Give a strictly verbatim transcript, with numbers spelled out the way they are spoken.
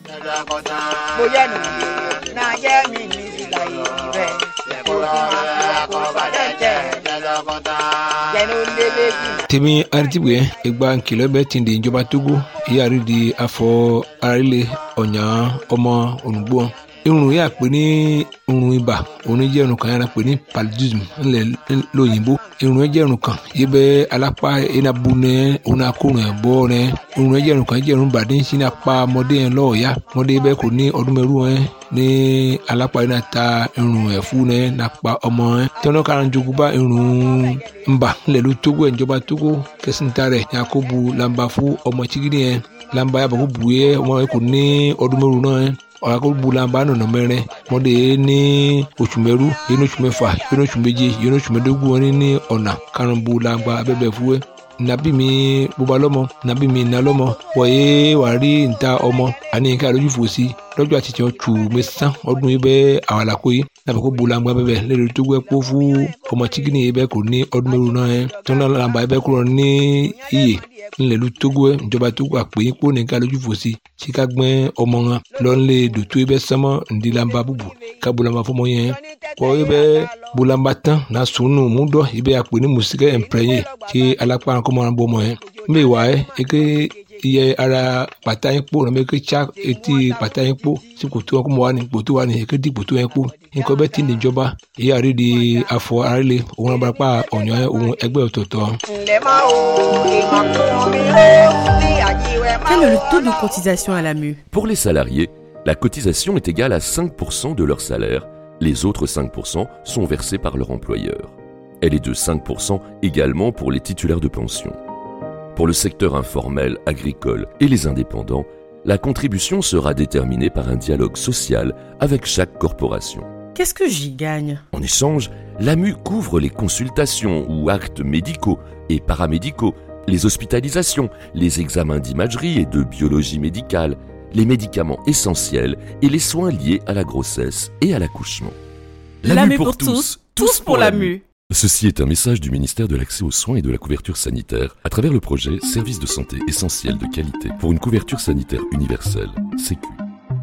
tèmi aritibwe egba nkìlọ̀ bẹ tìǹde ìjọba Togo ìyàrí di afọ arílẹ̀ ọ̀nyà ọmọ ònùgbò irun yà pé ní irun ibà òun jẹ́ irun kan yàrá pé ní paludism ńlẹ̀ lóyìnbó irun jẹ́ irun kan yìí bẹ́ alápá enabu nẹ òun akórun ẹ̀ bọ́ nẹ irun jẹ́ irun kan jẹ́ irun bàdé ń sin apá ọmọdé yẹn lọ́ọ̀ọ́yá ọmọdé bẹ́ẹ̀ kò ní ọdún mẹ́rù ẹ̀ ní alápá yẹn náà ta irun ẹ̀ fún ẹ̀ nàpa ọmọ ẹ̀ tí wọn kàrà ń jogún bá irun ńbà ńlẹ̀ ló Togo ẹ̀ ìjọba Togo kẹsìntà rẹ̀ yakubu lamba fún ọmọ chigidi yẹn lamba yàbọ̀ kó bu yẹ ọmọ yẹn kò ní ọdún mẹ́rù náà ẹ̀ ọ̀làkọ̀gbọ̀làmbá nọ̀nà mẹ́rin mọ́dé ní oṣù mẹ́rú yẹn oṣù mẹ́fà yẹn oṣù méje yẹn oṣù mẹ́dógún wọn ní ọ̀nà karùnbọ̀làmbá abẹ́bẹ̀ fúwẹ́ nàbí mi bóba lọ́mọ nàbí mi nà lọ́mọ wọ̀nyé wà rí níta ọmọ àní nǹkan àlójú fò sí lọ́jọ́ àtijọ́ tù mẹ́sàn ọdún yìí bẹ́ẹ̀ àwàlàkó yìí nàbẹ̀ kó bọ̀làmbá bẹ́bẹ̀ lẹ́nu tó gbẹ́ kó fún ọmọ chikini yìí bẹ́ẹ̀ kò ní ọdún mẹ́rù náà yẹn tó náà làǹbà yìí bẹ́ẹ̀ kúrò ní iyè ńlẹ̀lú Togo ẹ̀ ìjọba Togo àpèyìn kó nìkan lójú fò sí síka gbẹ́ ọmọ wọn lọ́nlẹ̀ dòtó ẹ bẹ́ sánmọ́ ńdílàmbà bùbù ká bọ̀làmbà fọmọ yẹn kọ́ ẹ bẹ́ bọ̀làmbà tán náà sùnù múdọ̀ ẹ bẹ́ àpè ní mùsíkẹ́ ẹ̀ǹpẹ̀rẹ̀yẹ kí alápá kọ́ máa bọ́ ọmọ yẹn mbẹ́ wà ẹ́ eke iye ara pàtà yín kpó nàbẹ́ eke tsa etí pàtà yín kpó sí kòtò wọn kó mọ wà ní kòtò wà ní eke di kòtò yẹn kpó nǹkan bẹ́ẹ̀ tí níjọba ìyá rí di afọ arílẹ̀ òun abarapá ọ̀nyọ́ òun ẹgbẹ́ ọ̀tọ̀ọ̀tọ̀. Quel est le taux de cotisation à l'A M U? Pour les salariés, la cotisation est égale à cinq pour cent de leur salaire. Les autres cinq pour cent sont versés par leur employeur. Elle est de cinq pour cent également pour les titulaires de pension. Pour le secteur informel, agricole et les indépendants, la contribution sera déterminée par un dialogue social avec chaque corporation. Qu'est-ce que j'y gagne? En échange, l'A M U couvre les consultations ou actes médicaux et paramédicaux, les hospitalisations, les examens d'imagerie et de biologie médicale, les médicaments essentiels et les soins liés à la grossesse et à l'accouchement. L'A M U pour tous, tous pour l'A M U. Ceci est un message du ministère de l'Accès aux soins et de la couverture sanitaire à travers le projet Services de santé essentiels de qualité pour une couverture sanitaire universelle, Sécu.